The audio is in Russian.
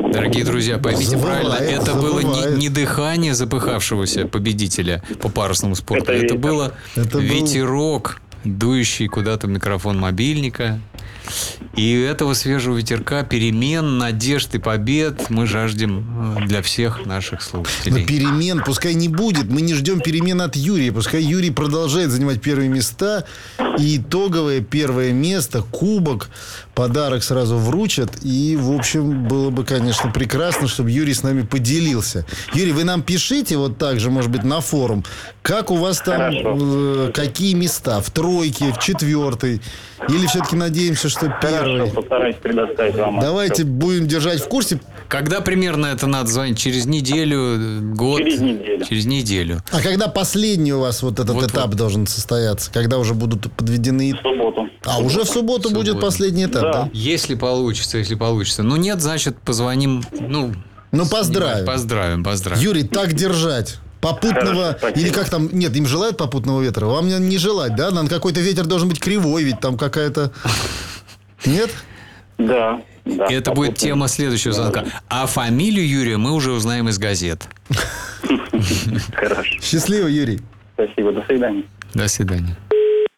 Дорогие друзья, поймите правильно, это было забывает. не дыхание запыхавшегося победителя по парусному спорту, Это это ветер. было Это был- ветерок, дующий куда-то в микрофон мобильника. И этого свежего ветерка, перемен, надежд и побед мы жаждем для всех наших Но слушателей. перемен пускай не будет. Мы не ждем перемен от Юрия. Пускай Юрий продолжает занимать первые места. И итоговое первое место, кубок, подарок сразу вручат. И, в общем, было бы, конечно, прекрасно, чтобы Юрий с нами поделился. Юрий, вы нам пишите вот так же, может быть, на форум. Как у вас там, какие места? В тройке, в четвертой? Или все-таки надеемся, что первый? Хорошо, постараюсь предоставить вам. Давайте будем держать в курсе. Когда примерно это надо звонить? Через неделю, год? Через неделю. Через неделю. А когда последний у вас вот этот Вот-вот. этап должен состояться? Когда уже будут подведены... В субботу. А, уже в субботу В будет субботу. последний этап, да? Да. Если получится, если получится. Ну, нет, значит, позвоним. Ну, Поздравим. Поздравим. Юрий, так держать. Попутного, Хорошо, спасибо. или как там, нет, им желают попутного ветра? Вам не желать, да? Нам какой-то ветер должен быть кривой, ведь там какая-то... Нет? Да. Да. Это будет тема следующего звонка. А фамилию Юрия мы уже узнаем из газет. Хорошо. Счастливо, Юрий. Спасибо. До свидания. До свидания.